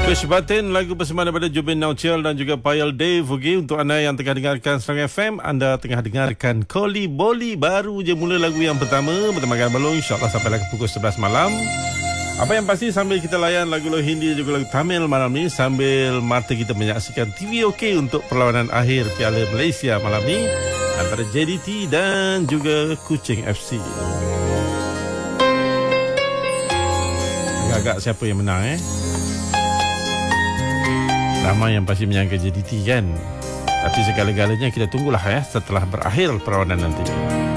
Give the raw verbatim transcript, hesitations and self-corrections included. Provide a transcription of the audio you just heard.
Push Button, lagu bersama daripada Jubin Nauchiel dan juga Payal Dave. Okay, untuk anda yang tengah dengarkan Serang F M, anda tengah dengarkan Koli Boli. Baru je mula lagu yang pertama bersama Gan Balong, insyaAllah sampai lagi pukul sebelas malam. Apa yang pasti sambil kita layan lagu-lagu Hindi dan juga lagu Tamil malam ni, sambil mata kita menyaksikan T V OK untuk perlawanan akhir Piala Malaysia malam ni antara J D T dan juga Kuching F C. Agak-agak siapa yang menang eh? Ramai yang pasti menyangka J D T kan. Tapi segala-galanya kita tunggulah ya setelah berakhir perlawanan nanti.